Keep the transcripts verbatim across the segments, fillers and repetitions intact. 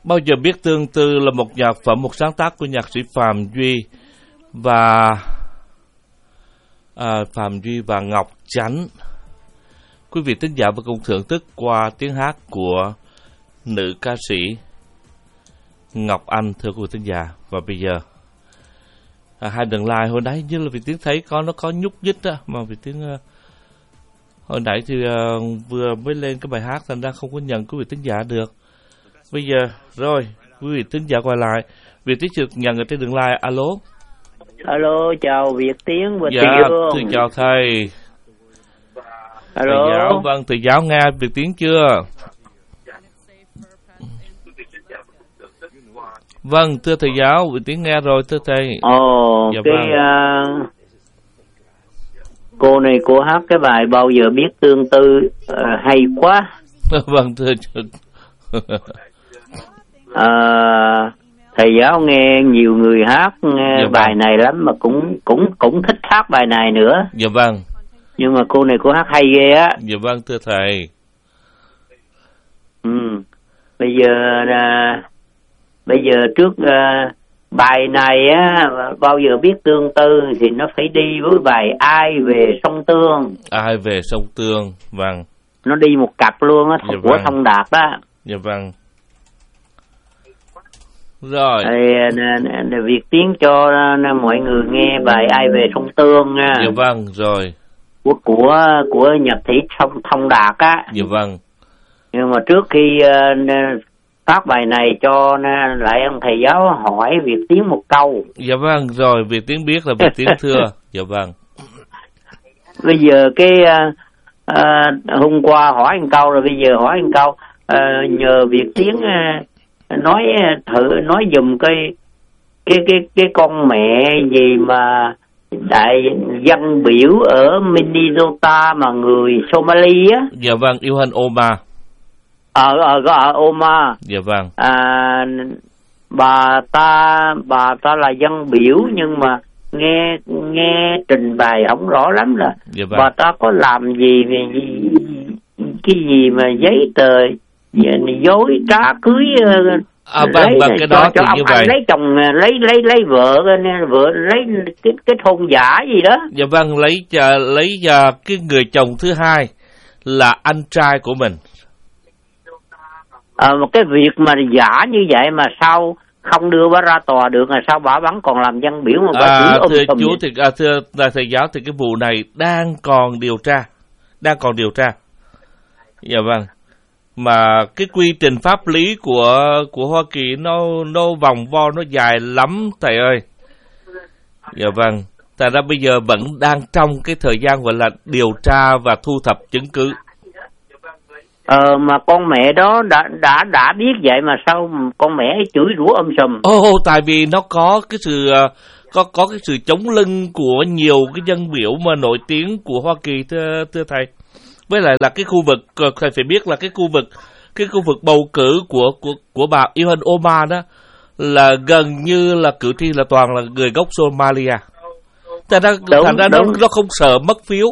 Bao giờ biết tương tư là một nhạc phẩm, một sáng tác của nhạc sĩ Phạm Duy và à, Phạm Duy và Ngọc Chánh. Quý vị thính giả và cùng thưởng thức qua tiếng hát của nữ ca sĩ Ngọc Anh, thưa quý vị thính giả. Và bây giờ à, hai đường like hồi nãy như là vị tiếng thấy có nó có nhúc nhích á, mà vị tiếng uh, hồi nãy thì uh, vừa mới lên cái bài hát thành ra không có nhận quý vị thính giả được. Bây giờ rồi quý vị thính giả quay lại, Việt Tiến được nhận ở trên đường like. Alo. Alo, chào Việt Tiến và dạ, Thị Dương. thưa chào thầy. Alo. Thầy giáo, vâng, thầy giáo nghe Việt Tiến chưa? Vâng, thưa thầy giáo, Việt Tiến nghe rồi, thưa thầy. Ồ, dạ, cái vâng. uh, cô này cô hát cái bài Bao Giờ Biết Tương Tư uh, hay quá. Vâng, thưa à, thầy giáo nghe nhiều người hát nghe dạ, bài vâng. này lắm mà cũng cũng cũng thích hát bài này nữa. Dạ vâng. Nhưng mà cô này cô hát hay ghê á. Dạ vâng, thưa thầy. Ừ. Bây giờ à, bây giờ trước à, bài này á, Bao Giờ Biết Tương Tư thì nó phải đi với bài Ai Về Sông Tương. Ai Về Sông Tương, vâng. Nó đi một cặp luôn á, dạ, của vâng. Thông Đạt đó. Dạ vâng. Rồi. Thì Việt Tiến cho mọi người nghe bài Ai Về Sông Tương nha. Dạ vâng, rồi. Của của của Nhật Thị Thông Thông Đạt á. Dạ vâng. Nhưng mà trước khi uh, phát bài này cho uh, lại ông thầy giáo hỏi Việt Tiến một câu. Dạ vâng, rồi Việt Tiến biết là Việt Tiến thưa. Dạ vâng. Bây giờ cái uh, uh, hôm qua hỏi một câu rồi bây giờ hỏi một câu, uh, nhờ Việt Tiến uh, nói thử nói giùm cái cái cái cái con mẹ gì mà đại dân biểu ở Minnesota mà người Somali á. Dạ vâng, Ilhan Omar. Ở ở ở Omar. Dạ vâng. À, bà ta bà ta là dân biểu nhưng mà nghe nghe trình bày không rõ lắm là dạ vâng. Bà ta có làm gì về cái gì mà giấy tờ dối trá cưới. À, vâng, lấy, vâng, cái đó cho, thì cho như ông vậy. anh lấy chồng lấy lấy lấy vợ vợ lấy cái cái thôn giả gì đó. Dạ vâng, lấy uh, lấy uh, cái người chồng thứ hai là anh trai của mình. À, một cái việc mà giả như vậy mà sao không đưa bà ra tòa được, là sao bà vẫn còn làm dân biểu mà bà à, chửi thưa um chú thì à, thưa thầy giáo thì cái vụ này đang còn điều tra, đang còn điều tra. Dạ vâng. Mà cái quy trình pháp lý của của Hoa Kỳ nó nó vòng vo, nó dài lắm thầy ơi. Dạ vâng. Tại ra bây giờ vẫn đang trong cái thời gian gọi là điều tra và thu thập chứng cứ. Ờ mà con mẹ đó đã đã đã biết vậy mà sao con mẹ ấy chửi rủa um sùm. Ồ, oh, tại vì nó có cái sự có có cái sự chống lưng của nhiều cái dân biểu mà nổi tiếng của Hoa Kỳ, thưa thưa thầy. Với lại là cái khu vực, thầy phải biết là cái khu vực cái khu vực bầu cử của của của bà Ilhan Omar đó là gần như là cử tri là toàn là người gốc Somalia. Thành ra, đúng, thành ra nó nó không sợ mất phiếu.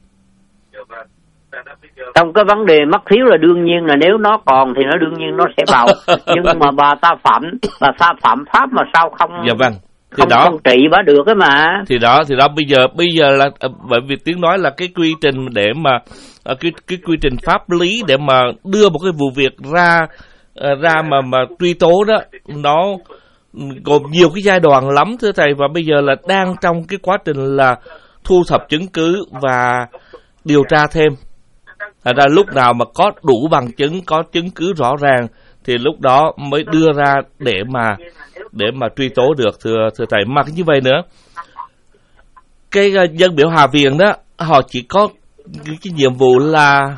Trong cái vấn đề mất phiếu là đương nhiên là nếu nó còn thì nó đương nhiên nó sẽ bầu. Nhưng mà bà ta phạm bà ta phạm pháp mà sao không dạ vâng. Thì không, đó, không trị bà được ấy mà. Thì đó thì đó bây giờ bây giờ là bởi vì tiếng nói là cái quy trình để mà cái cái quy trình pháp lý để mà đưa một cái vụ việc ra ra mà mà truy tố đó, nó gồm nhiều cái giai đoạn lắm thưa thầy, và bây giờ là đang trong cái quá trình là thu thập chứng cứ và điều tra thêm. Thật ra lúc nào mà có đủ bằng chứng, có chứng cứ rõ ràng thì lúc đó mới đưa ra để mà để mà truy tố được, thưa thưa thầy. Mà như vậy nữa, cái uh, dân biểu Hạ viện đó, họ chỉ có cái, cái nhiệm vụ là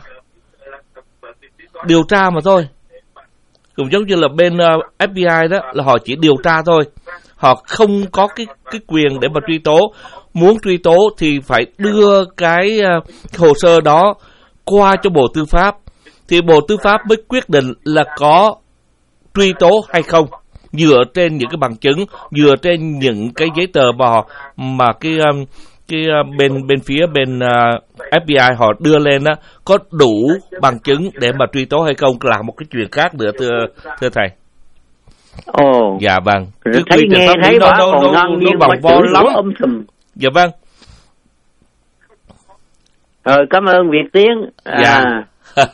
điều tra mà thôi. Cũng giống như là bên uh, ép bê i đó, là họ chỉ điều tra thôi. Họ không có cái cái quyền để mà truy tố. Muốn truy tố thì phải đưa cái uh, hồ sơ đó qua cho Bộ Tư pháp, thì Bộ Tư pháp mới quyết định là có truy tố hay không, dựa trên những cái bằng chứng, dựa trên những cái giấy tờ bò mà cái cái bên bên phía bên uh, ép bê i họ đưa lên đó, có đủ bằng chứng để mà truy tố hay không là một cái chuyện khác nữa, thưa thưa thầy. Ồ. Dạ vâng. Rồi thấy nghe thấy bà còn ngon nhiên mà vo lắm. Âm thầm. Dạ vâng. Rồi cảm ơn Việt Tiến. Dạ. À.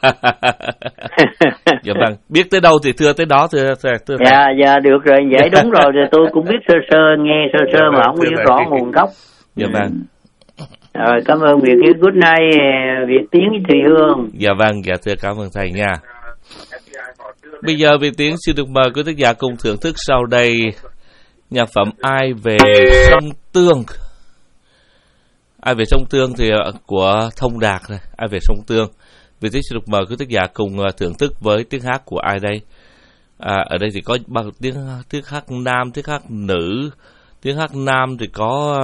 Dạ vâng. Biết tới đâu thì thưa tới đó thưa thưa. thưa dạ dạ được rồi, vậy đúng rồi, rồi tôi cũng biết sơ sơ, nghe sơ sơ dạ, mà không biết rõ nguồn gốc. Dạ vâng. Rồi cảm ơn Việt Tiến. Good night Việt Tiến với Thùy Hương. Dạ vâng, dạ thưa cảm ơn thầy nha. Bây giờ Việt Tiến xin được mời quý thính giả cùng thưởng thức sau đây nhạc phẩm Ai về sông Tương. Ai về sông Tương thì của Thông Đạt này, Ai về sông Tương. Việt Tiến xin được mời quý thính giả cùng thưởng thức với tiếng hát của ai đây? À, ở đây thì có bao tiếng tiếng hát nam, tiếng hát nữ. Tiếng hát nam thì có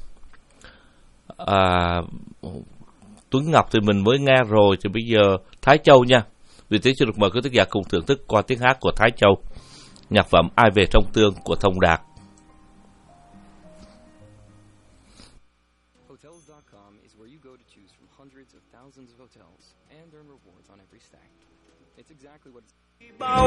à, Tuấn Ngọc thì mình mới nghe rồi, thì bây giờ Thái Châu nha. Vì thế xin được mời quý thính giả cùng thưởng thức qua tiếng hát của Thái Châu, nhạc phẩm Ai về sông Tương của Thông Đạt. Hotels dot com is where you go to choose from hundreds of thousands of hotels and earn rewards on every stay. It's exactly what it's